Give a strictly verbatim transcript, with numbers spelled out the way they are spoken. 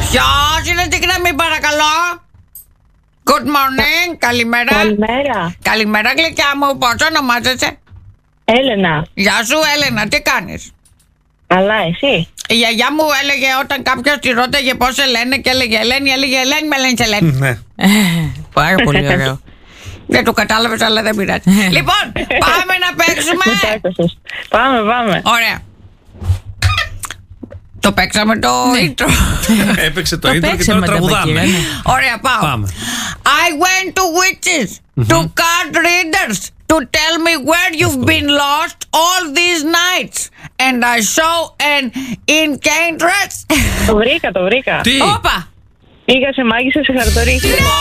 Ποιος είναι στην γραμμή, παρακαλώ? Good morning, καλημέρα. Καλημέρα. Καλημέρα, γλυκιά μου, πώς ονομάζεσαι? Έλενα. Γεια σου, Έλενα, τι κάνεις? Αλλά εσύ? Η γιαγιά μου έλεγε όταν κάποιος τη ρώταγε πώς σε λένε και έλεγε Ελένη, έλεγε Ελένη, με λένε Ελένη. Ναι. Πάρα πολύ ωραίο. Δεν το κατάλαβες, αλλά δεν πειράζει. Λοιπόν, πάμε να παίξουμε. Πάμε, πάμε. Ωραία. Το παίξαμε το intro. Έπαιξε το Το intro και παίξαμε, τώρα τα τραγουδάμε. μπακιά, ναι. Ωραία, πάω. Πάμε. I went to witches, to card readers, to tell me where you've been lost all these nights. And I saw an incantress. Το βρήκα, το βρήκα. Τι? Όπα. Πήγα σε μάγισσα σε χαρτορί.